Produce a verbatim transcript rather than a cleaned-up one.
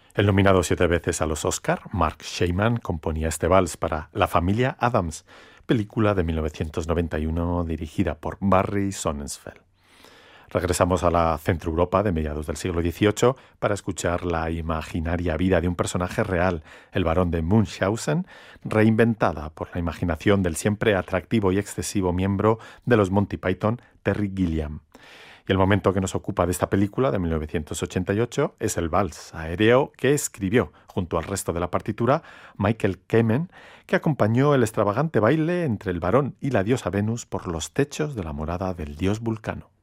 El nominado siete veces a los Oscar, Mark Sheyman, componía este vals para La familia Addams, película de mil novecientos noventa y uno dirigida por Barry Sonnenfeld. Regresamos a la Centroeuropa de mediados del siglo dieciocho para escuchar la imaginaria vida de un personaje real, el barón de Munchausen, reinventada por la imaginación del siempre atractivo y excesivo miembro de los Monty Python, Terry Gilliam. Y el momento que nos ocupa de esta película de mil novecientos ochenta y ocho es el vals aéreo que escribió, junto al resto de la partitura, Michael Kamen, que acompañó el extravagante baile entre el varón y la diosa Venus por los techos de la morada del dios Vulcano.